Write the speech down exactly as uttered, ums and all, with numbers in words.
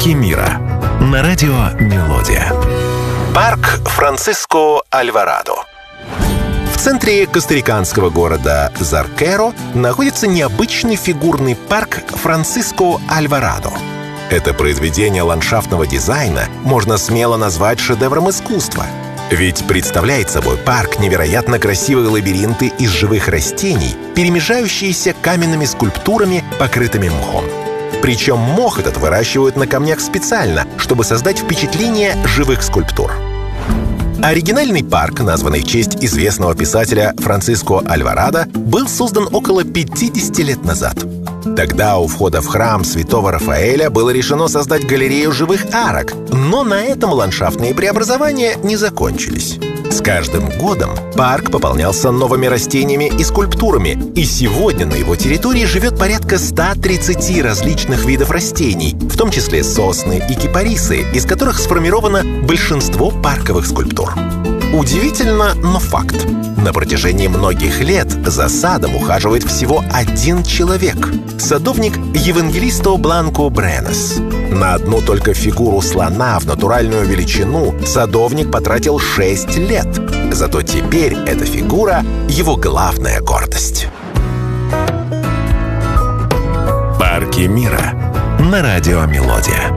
Парки мира на радио «Мелодия». Парк Франциско Альварадо. В центре костариканского города Заркеро находится необычный фигурный парк Франциско Альварадо. Это произведение ландшафтного дизайна можно смело назвать шедевром искусства. Ведь представляет собой парк невероятно красивые лабиринты из живых растений, перемежающиеся каменными скульптурами, покрытыми мхом. Причем мох этот выращивают на камнях специально, чтобы создать впечатление живых скульптур. Оригинальный парк, названный в честь известного писателя Франциско Альварадо, был создан около пятьдесят лет назад. Тогда у входа в храм святого Рафаэля было решено создать галерею живых арок, но на этом ландшафтные преобразования не закончились. С каждым годом парк пополнялся новыми растениями и скульптурами, и сегодня на его территории живет порядка ста тридцати различных видов растений, в том числе сосны и кипарисы, из которых сформировано большинство парковых скульптур. Удивительно, но факт. На протяжении многих лет за садом ухаживает всего один человек – садовник Евангелисто Бланко Бренес. На одну только фигуру слона в натуральную величину садовник потратил шесть лет. Зато теперь эта фигура – его главная гордость. Парки мира на радио «Мелодия».